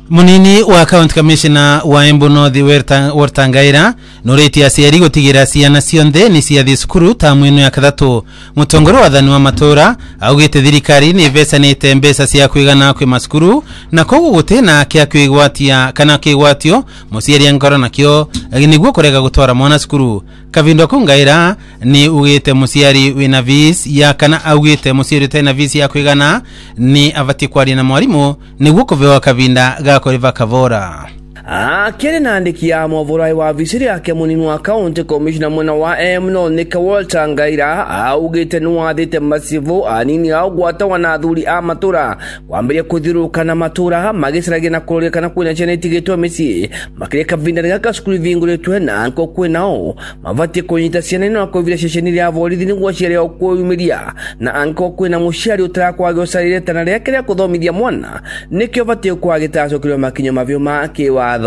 Munini wa County Commissioner wa Embu North Wertangaira noreti aciari gutigira ciana cionthe ni cia thukuru ta mwino ya kathatu. Mutongoro wa thani wa matora augite thirikari ni vesanite mbeca cia kuigana kwi masukuru na koguo gutena kia kwigwatia kana kigwatio muciari angoro nakio niguo kurega gutwara mwana sukuru. Kavindo kungaira ni ugite muciari wina visi ya kana augite muciari tena visi ya kuigana ni avati kwari na mwarimu niguo kuvewa kavinda gakoriva kavora. Kile naandiki ya mwavurai wa visiri yake munini wa County Commissioner mwena wa Embu North Nika Wertangaira augite nuwathite masivu anini au gwata wanathuri a matura kwambiria kuthiruka na matura magisirage na kuroreka kwina chene tigitwe misi makireka vinda gaka skuli vinguretwe na anko kwinao mavati kunyita ciana no kovira ceceni ya borithi ni gwaciare okuyumiria na anko kwina muciari utakwage usarire tana rekere kuthomithia mwana nikyo vati kwagitaco kilo makinyo mavyo makiwa.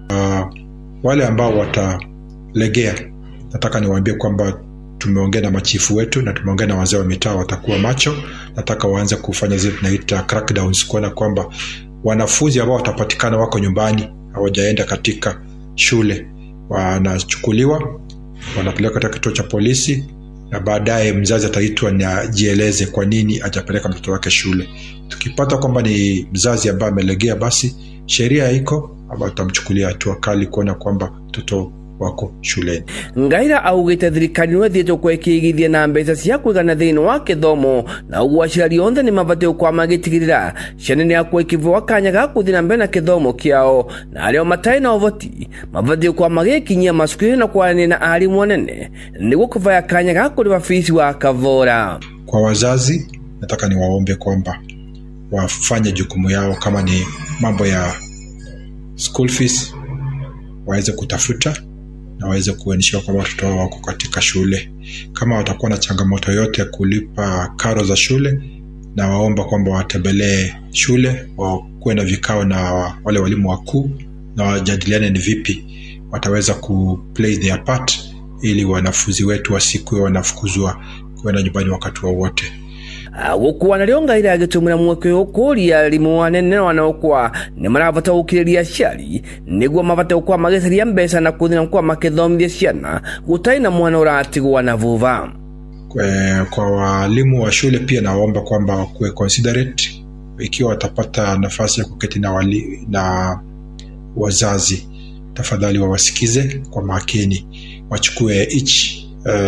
Wale ambao watalegea, nataka niwaambie kwamba tumeongea na machifu wetu na tumeongea na wazee wa mitaa, watakuwa macho. Nataka waanze kufanya zile tunaita crackdowns, kuona kwamba wanafunzi ambao watapatikana wako nyumbani hawajaenda katika shule wanachukuliwa, wanapelekwa katika kituo cha polisi, na baadaye mzazi ataitwa na jieleze kwa nini hajapeleka mtoto wake shule. Tukipata kwamba ni mzazi ambaye amelegea, basi sheria iko aba tutamchukulia hatua kali kuona kwamba mtoto wako shuleni. Ngaira augite thirikari wethito kwekigithia na mbeca cia kuigana thini wa kithomo na ugwacirari onthe ni mavate kwa magitigirira ciana ni akwa ikivwa kanya ga kuthina mbere na kithomo kiao na ario matai na ovoti mavate kwa magikinyia masukuru na kwarania na arimu anene niguo kuvaya kanya ga kuriva fees wa kavora. Kwa wazazi nataka niwaombe kwamba wafanye jukumu yao, kama ni mambo ya school fees waweze kutafuta na waweze kuonyesha kwamba watoto wao wako katika shule. Kama watakuwa na changamoto yote ya kulipa karo za shule, na waomba kwamba watembelee shule, wakuwe na vikao na wale walimu wakuu na wajadiliane ni vipi wataweza play their part ili wanafunzi wetu wasikuwe wanafukuzwa kwenda nyumbani wakati wowote. Gukuwa na rionga ira gitumira mweke ukuria limu wanene wanaokwa ni maravata ukiriria ciari niguo mavata ukwa mageseria mbeca na kuthina kwa makithomithia ciana gutaina mwana uratigwa na vuva. Kwa walimu wa shule pia naomba kwamba wakuwe considerate ikiwa watapata nafasi ya kuketi na wazazi, tafadhali wawasikize kwa makini, wachukue each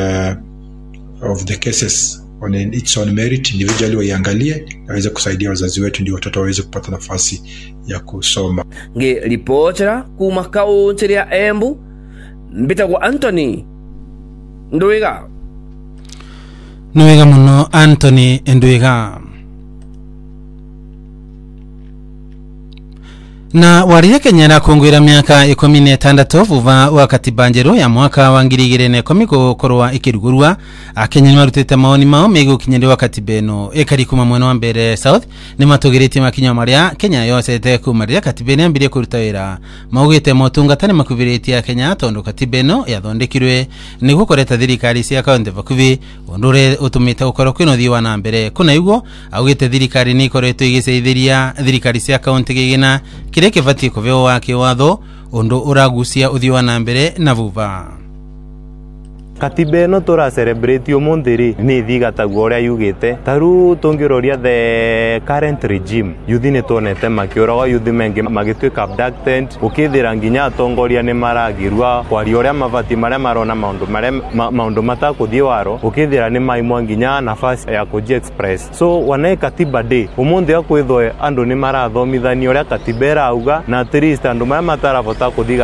of the cases on its own merit, individually waiangalie na waweze kusaidia wazazi wetu ndio watoto waweze kupata nafasi ya kusoma. Nge reportera kuma County ya Embu mbita kwa Anthony Nduiga. Nuiga muno Anthony Nduiga. Na waria Kenya na kungwira miaka 16 vuva wa katiba njeru ya mwaka wa 2010 gukorwa ikirugurwa Akenya ni marutite maoni mao mego kinyende wa katiba eno ekari kuma mwena wa mbere South ni matugirite makinya maria Kenya yose te kumaria katiba eno mbire kuruta wira maugite motungata ni makubirite ya Kenya tondo katiba eno yathondekirwe ni gukoreta thirikari cia kaunti vakuvi ondore utumite ukoro kwino thiwa na mbere kuna iguo augite thirikari ni ikoretwo igiceithiria thirikari cia kaunti gigina kireke vati kuveo wake watho ondo uragusia uthiwa na mbere na vuva. Katiba eno tora celebrate umuthiri ni thigataguo uria yugite taru tungiroria the current regime yuthi ni tonete makiuraga yuthi mengi magitwika abducted ukithira nginya atongoria ni maragirwa kwari uria mavati maria marona maundu matakuthie waro ukithira ni maimwa nginya nafasi ya kuji express. So wana katiba day umuthi akwithwe andu ni marathomithania uria katiba irauga na at least andu maria mataravota kuthia